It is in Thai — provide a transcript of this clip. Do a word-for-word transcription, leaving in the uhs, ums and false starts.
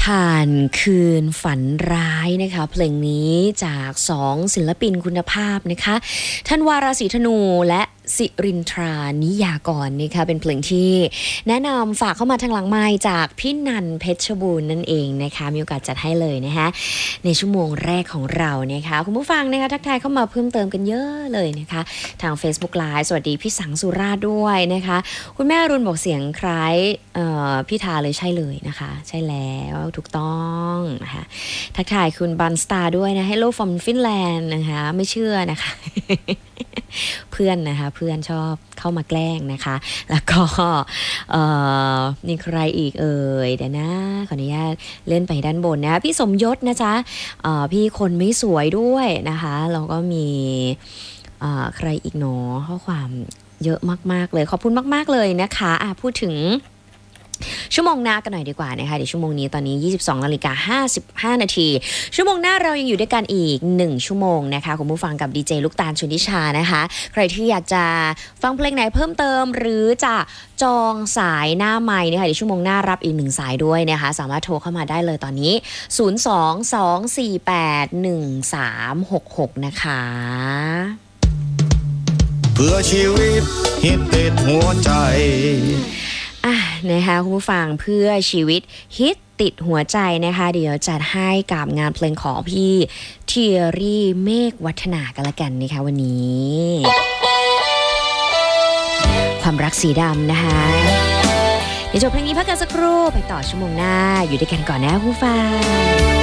ผ่านคืนฝันร้ายนะคะเพลงนี้จากสองศิลปินคุณภาพนะคะท่านวาราศีธนูและสิรินทรานิยากรนะคะเป็นเพลงที่แนะนำฝากเข้ามาทางหลังไมค์จากพี่นันเพชรบูรณ์นั่นเองนะคะมีโอกาสจัดให้เลยนะคะในชั่วโมงแรกของเรานะคะคุณผู้ฟังนะคะทักทายเข้ามาเพิ่มเติมกันเยอะเลยนะคะทาง Facebook Live สวัสดีพี่สังสุราษฎร์ด้วยนะคะคุณแม่รุนบอกเสียงคล้ายพี่ทาเลยใช่เลยนะคะใช่แล้วถูกต้องนะคะทักทายคุณบันสตาร์ด้วยนะ Hello from Finland นะคะไม่เชื่อนะคะ เพื่อนนะคะเพื่อนชอบเข้ามาแกล้งนะคะแล้วก็เอ่อนี่ใครอีกเอ่ยเดี๋ยวนะขออนุญาตเล่นไปด้านบนนะพี่สมยศนะจ๊ะเอ่อพี่คนไม่สวยด้วยนะคะแล้วก็มีเอ่อใครอีกหนอข้อความเยอะมากๆเลยขอบคุณมากๆเลยนะคะอ่ะพูดถึงชั่วโมงหน้ากันหน่อยดีกว่านะคะเดี๋ยวชั่วโมงนี้ตอนนี้ ยี่สิบสองนาฬิกาห้าสิบห้านาทีชั่วโมงหน้าเรายังอยู่ด้วยกันอีกหนึ่งชั่วโมงนะคะคุณผู้ฟังกับดีเจลูกตาลชลนิชานะคะใครที่อยากจะฟังเพลงไหนเพิ่มเติมหรือจะจองสายหน้าไมค์นะคะเดี๋ยวชั่วโมงหน้ารับอีกหนึ่งสายด้วยนะคะสามารถโทรเข้ามาได้เลยตอนนี้ศูนย์ สอง สอง สี่ แปด หนึ่ง สาม หก หกนะคะเพื่อชีวิตฮิตติดหัวใจอ่ะนะคะคุณผู้ฟังเพื่อชีวิตฮิตติดหัวใจนะคะเดี๋ยวจัดให้กับงานเพลงของพี่เทียรี่เมฆวัฒนากันละกันนะคะวันนี้ความรักสีดำนะคะเดี๋ยวจบเพลงนี้พักกันสักครู่ไปต่อชั่วโมงหน้าอยู่ด้วยกันก่อนนะคุณผู้ฟัง